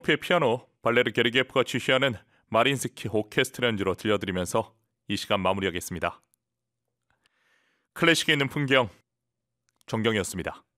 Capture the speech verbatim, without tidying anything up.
의 피아노 발레르 게르기예프가 지휘하는 마린스키 오케스트라 연주로 들려드리면서 이 시간 마무리하겠습니다. 클래식에 있는 풍경, 정경이었습니다.